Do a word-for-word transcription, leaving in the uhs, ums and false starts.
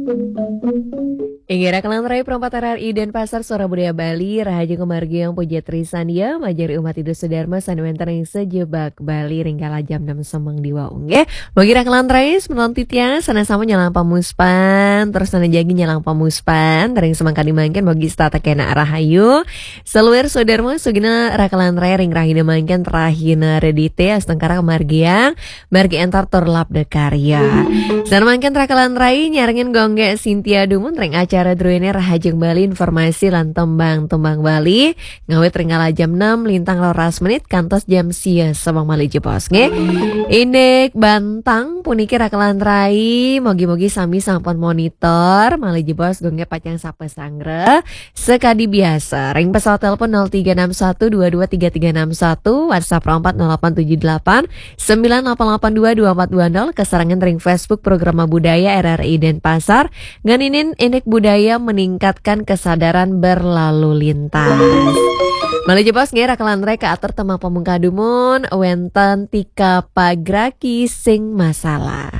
Ingira Kelantarai Perempat R R I dan Pasar Suara Budaya Bali, Rahayu Kemargiang Puja Trisania, Majari Umat Hidup Sudarma, Sanuwenten yang sejebak Bali, Ringgala jam enam semeng di waung ya. Bagira Kelantarai, menonton titian, sana sama nyalang pamuspan, terus sana jagi nyalang pamuspan, tering semangka dimangkin bagi stata kena Rahayu. Seluir Sudarma, Sugina Rakalantarai, Ring Rahina Mangkin, Rahina Redite, Astengkara Kemargiang, Margi Entar Turlap de Karya. Sana mangkin Rakalantarai, nyaringin gongge Sintia Dumun, ring acara Cara druene Rahajeng Bali informasi lan tembang-tembang Bali ngawit ringgala jam enam lintang loras menit kantos jam sia sabang Mali jepos nge. Indek bantang puniki Rakalantarai mogi-mogi sami sampun monitor Mali jepos gongge pacang sapa sangre sekadi biasa ring pesawat telepon nol tiga enam satu dua dua tiga tiga enam satu WhatsApp empat nol delapan tujuh delapan sembilan delapan delapan dua dua empat dua nol kesarangan ring Facebook Program Budaya R R I Denpasar nganinin indek budaya Budaya meningkatkan kesadaran berlalu lintas. Mali jebos ngira Rakalantarai ke atur tema pemungkadumun wenten tika pagraki sing masalah.